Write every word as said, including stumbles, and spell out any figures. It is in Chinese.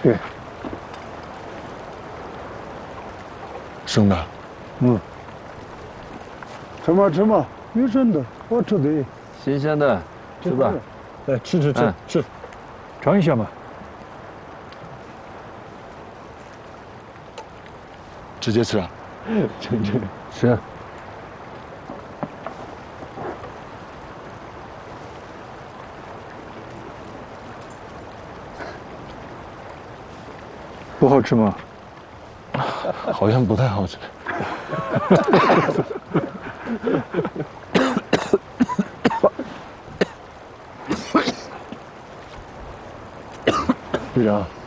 对。 生的。 嗯。吃嘛吃嘛，有生的，好吃的。 新鲜的，吃吧。 来吃吃吃、嗯、吃，尝一下嘛。 直接吃啊？ 吃吃吃。不好吃吗？ 好像不太好吃。 队长。